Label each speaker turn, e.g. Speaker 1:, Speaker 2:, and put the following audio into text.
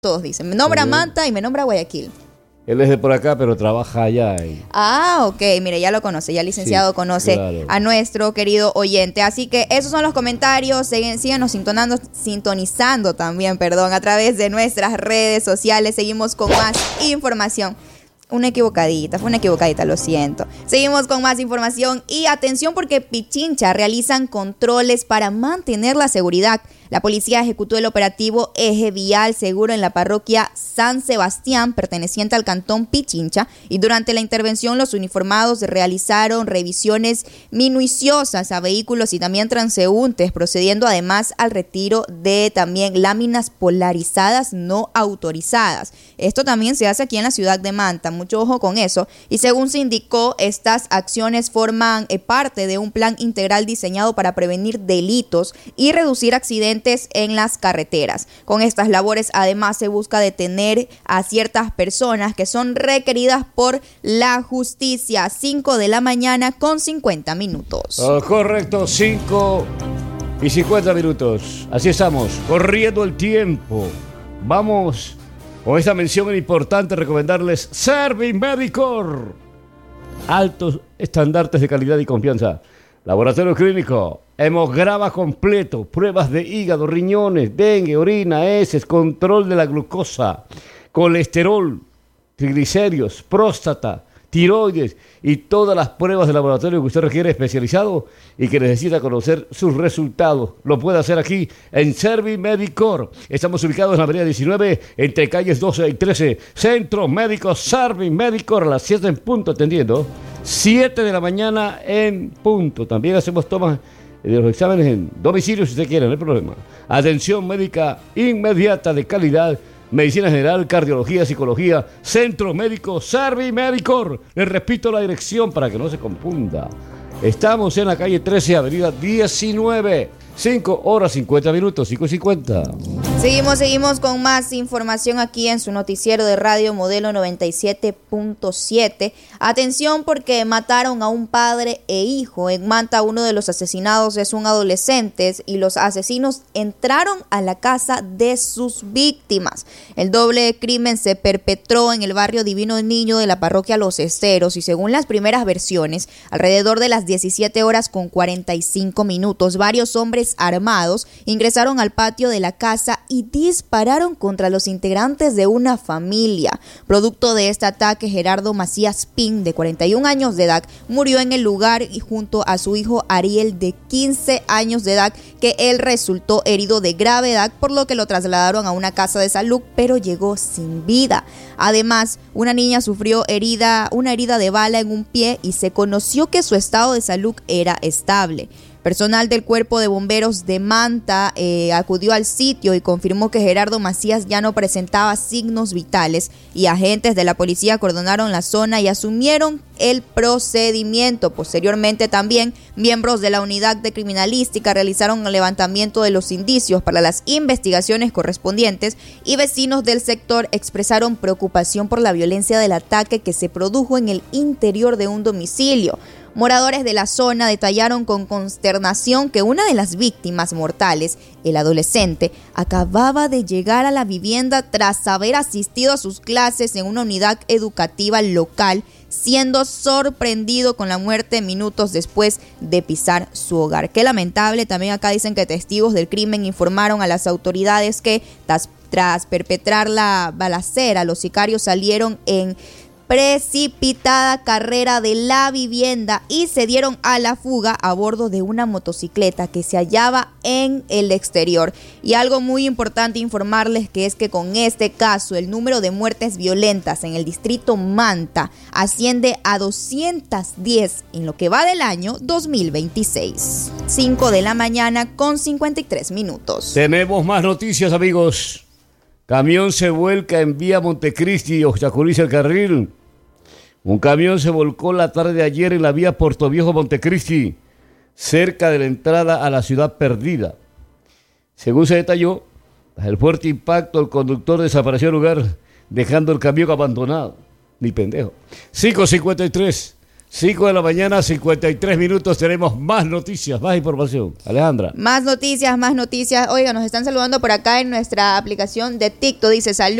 Speaker 1: todos dicen. Me nombra Manta y me nombra Guayaquil.
Speaker 2: Él es de por acá, pero trabaja allá.
Speaker 1: Ok, mire, ya lo conoce, ya el licenciado conoce a nuestro querido oyente. Así que esos son los comentarios. Síganos sintonizando también, a través de nuestras redes sociales. Seguimos con más información. Fue una equivocadita, lo siento. Seguimos con más información y atención porque Pichincha realizan controles para mantener la seguridad. La policía ejecutó el operativo Eje Vial Seguro en la parroquia San Sebastián, perteneciente al cantón Pichincha, y durante la intervención los uniformados realizaron revisiones minuciosas a vehículos y también transeúntes, procediendo además al retiro de también láminas polarizadas no autorizadas. Esto también se hace aquí en la ciudad de Manta, mucho ojo con eso, y según se indicó, estas acciones forman parte de un plan integral diseñado para prevenir delitos y reducir accidentes en las carreteras. Con estas labores además se busca detener a ciertas personas que son requeridas por la justicia. 5 de la mañana con 50 minutos.
Speaker 2: Correcto, 5 y 50 minutos. Así estamos, corriendo el tiempo. Vamos con esta mención importante, recomendarles Servimedicor. Altos estandartes de calidad y confianza. Laboratorio clínico, hemograma completo, pruebas de hígado, riñones, dengue, orina, heces, control de la glucosa, colesterol, triglicéridos, próstata, tiroides y todas las pruebas de laboratorio que usted requiere especializado y que necesita conocer sus resultados. Lo puede hacer aquí en Servimedicor. Estamos ubicados en la avenida 19, entre calles 12 y 13. Centro Médico Servimedicor, a las 7 en punto, atendiendo. 7 de la mañana en punto. También hacemos tomas de los exámenes en domicilio si usted quiere, no hay problema. Atención médica inmediata de calidad. Medicina general, cardiología, psicología, Centro Médico Servimedicor. Les repito la dirección para que no se confunda. Estamos en la calle 13, avenida 19. 5 horas 50 minutos, 5:50.
Speaker 1: Seguimos con más información aquí en su noticiero de Radio Modelo 97.7. Atención porque mataron a un padre e hijo. En Manta, uno de los asesinados es un adolescente y los asesinos entraron a la casa de sus víctimas. El doble crimen se perpetró en el barrio Divino Niño de la parroquia Los Esteros y según las primeras versiones, alrededor de las 17 horas con 45 minutos, varios hombres armados ingresaron al patio de la casa y dispararon contra los integrantes de una familia. Producto de este ataque, Gerardo Macías Pin, de 41 años de edad, murió en el lugar y junto a su hijo Ariel, de 15 años de edad, que él resultó herido de gravedad, por lo que lo trasladaron a una casa de salud, pero llegó sin vida. Además, una niña sufrió una herida de bala en un pie y se conoció que su estado de salud era estable. Personal del Cuerpo de Bomberos de Manta acudió al sitio y confirmó que Gerardo Macías ya no presentaba signos vitales y agentes de la policía acordonaron la zona y asumieron el procedimiento. Posteriormente también miembros de la unidad de criminalística realizaron el levantamiento de los indicios para las investigaciones correspondientes y vecinos del sector expresaron preocupación por la violencia del ataque que se produjo en el interior de un domicilio. Moradores de la zona detallaron con consternación que una de las víctimas mortales, el adolescente, acababa de llegar a la vivienda tras haber asistido a sus clases en una unidad educativa local, siendo sorprendido con la muerte minutos después de pisar su hogar. Qué lamentable. También acá dicen que testigos del crimen informaron a las autoridades que tras perpetrar la balacera, los sicarios salieron en precipitada carrera de la vivienda y se dieron a la fuga a bordo de una motocicleta que se hallaba en el exterior. Y algo muy importante informarles que es que con este caso el número de muertes violentas en el distrito Manta asciende a 210 en lo que va del año 2026. 5 de la mañana con 53 minutos.
Speaker 2: Tenemos más noticias, amigos. Camión se vuelca en vía Montecristi y obstaculiza el carril. Un camión se volcó la tarde de ayer en la vía Portoviejo Montecristi, cerca de la entrada a la ciudad perdida. Según se detalló, tras el fuerte impacto, el conductor desapareció del lugar, dejando el camión abandonado. Ni pendejo. 5:53. 5 de la mañana, 53 minutos. Tenemos más noticias, más información. Alejandra.
Speaker 1: Más noticias, más noticias. Oiga, nos están saludando por acá en nuestra aplicación de TikTok. Dice, salud.